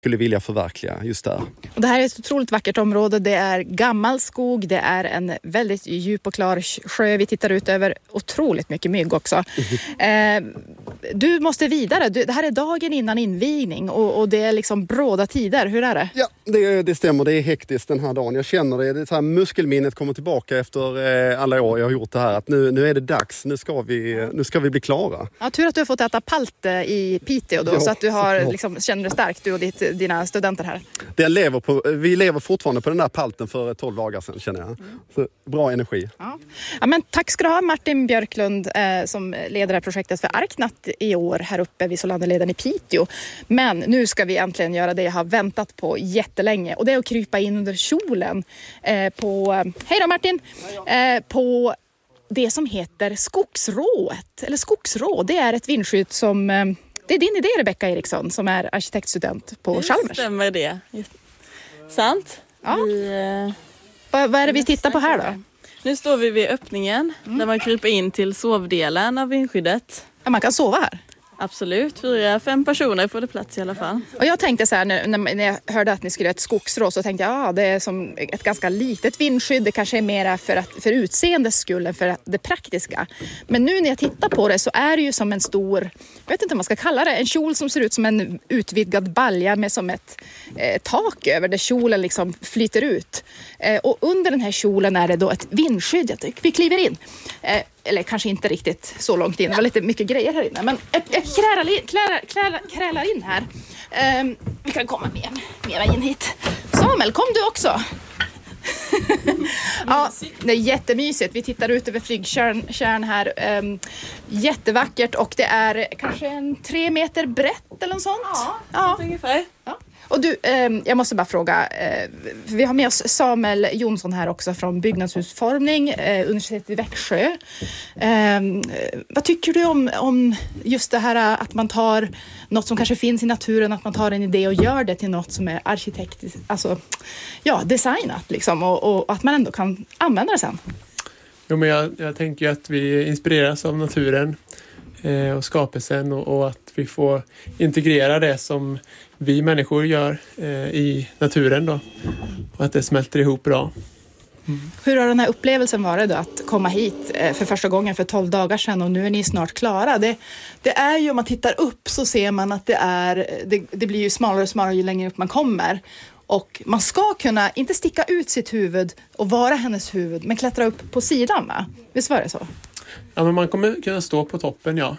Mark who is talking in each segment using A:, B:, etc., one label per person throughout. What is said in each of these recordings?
A: skulle vilja förverkliga just där.
B: Och det här är ett otroligt vackert område. Det är gammal skog. Det är en väldigt djup och klar sjö. Vi tittar ut över otroligt mycket mygg också. Du måste vidare. Det här är dagen innan invigning och det är liksom bråda tider. Hur är det?
A: Ja, det stämmer. Det är hektiskt den här dagen. Jag känner det. Det är så här, muskelminnet kommer tillbaka efter alla år jag har gjort det här. Att nu är det dags. Nu ska vi bli klara.
B: Ja, tur att du har fått äta palt i Piteå då, så att du har, liksom, känner dig stark, du och dina studenter här.
A: Vi lever fortfarande på den där palten för 12 dagar sedan, känner jag. Så, bra energi.
B: Ja, men tack ska du ha, Martin Björklund, som leder det här projektet för Arknatt i år här uppe vid Solanderleden i Piteå. Men nu ska vi äntligen göra det jag har väntat på jättelänge, och det är att krypa in under kjolen hej då Martin! På det som heter skogsrået, eller skogsrå. Det är ett vindskydd som... Det är din idé, Rebecka Eriksson, som är arkitektstudent på Chalmers.
C: Det stämmer det. Sant.
B: Ja. Vad är det vi tittar på här då?
C: Nu står vi vid öppningen där man kryper in till sovdelen av vindskyddet.
B: Ja, man kan sova här.
C: Absolut, 4-5 personer får det plats i alla fall.
B: Och jag tänkte så här, när jag hörde att ni skulle ha ett skogsrå, så tänkte jag det är som ett ganska litet vindskydd. Det kanske är mera för utseendets skull än för det praktiska. Men nu när jag tittar på det så är det ju som en stor, jag vet inte vad man ska kalla det, en kjol som ser ut som en utvidgad balja med som ett tak över där kjolen liksom flyter ut. Och under den här kjolen är det då ett vindskydd. Vi kliver in. Eller kanske inte riktigt så långt in. Det var lite mycket grejer här inne. Men jag krälar in här. Vi kan komma mera in hit. Samuel, kom du också? Ja, det är jättemysigt. Vi tittar ut över flygkärn här. Jättevackert, och det är kanske 3 meter brett eller något sånt.
C: Ja. Ungefär.
B: Ja. Och du, jag måste bara fråga, vi har med oss Samuel Jonsson här också från byggnadshusformning, universitetet i Växjö. Vad tycker du om just det här att man tar något som kanske finns i naturen, att man tar en idé och gör det till något som är arkitektiskt, alltså designat liksom, och att man ändå kan använda det sen?
D: Jo, men jag tänker att vi inspireras av naturen och skapelsen, och att vi får integrera det som vi människor gör i naturen då, och att det smälter ihop bra.
B: Hur har den här upplevelsen varit då, att komma hit för första gången för 12 dagar sedan, och nu är ni snart klara? Det är ju, om man tittar upp så ser man att det blir ju smalare och smalare ju längre upp man kommer. Och man ska kunna, inte sticka ut sitt huvud och vara hennes huvud, men klättra upp på sidan, va? Visst var det så?
D: Ja, men man kommer kunna stå på toppen, ja.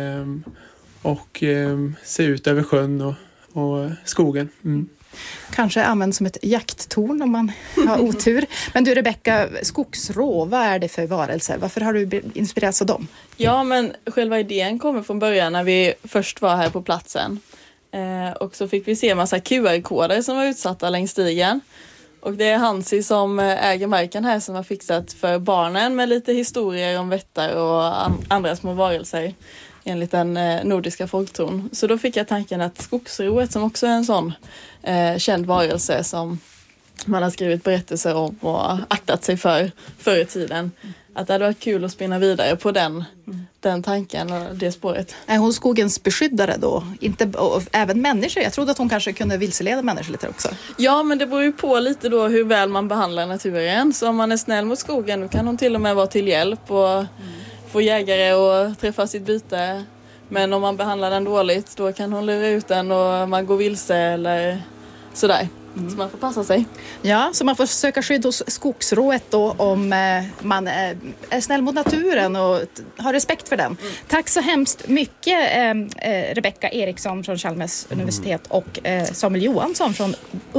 D: Och se ut över sjön och skogen.
B: Kanske används som ett jakttorn om man har otur. Men du, Rebecka, skogsrå, vad är det för varelser? Varför har du inspirerats av dem?
C: Ja, men själva idén kommer från början när vi först var här på platsen. Och så fick vi se en massa QR-koder som var utsatta längs stigen. Och det är Hansi som äger marken här som har fixat för barnen med lite historier om vättar och andra små varelser enligt den nordiska folktron. Så då fick jag tanken att skogsroet, som också är en sån känd varelse som man har skrivit berättelser om och aktat sig för förr i tiden, att det hade varit kul att spinna vidare på den tanken och det spåret.
B: Är hon skogens beskyddare då? Och även människor? Jag trodde att hon kanske kunde vilseleda människor lite också.
C: Ja, men det beror ju på lite då hur väl man behandlar naturen. Så om man är snäll mot skogen, då kan hon till och med vara till hjälp och få jägare och träffa sitt byte. Men om man behandlar den dåligt, då kan hon lura ut den och man går vilse eller sådär. Så man får passa sig. Ja, så man får söka skydd hos skogsrået då om man är snäll mot naturen och har respekt för den. Tack så hemskt mycket Rebecka Eriksson från Chalmers universitet och Samuel Johansson från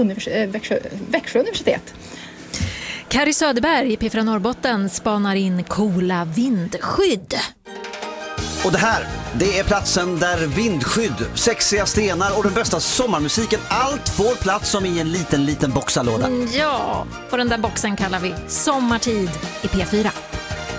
C: Växjö universitet.
E: Kari Söderberg i P4 Norrbotten spanar in coola vindskydd.
F: Och det här, det är platsen där vindskydd, sexiga stenar och den bästa sommarmusiken, allt får plats som i en liten boxarlåda.
E: Ja, och den där boxen kallar vi Sommartid i P4.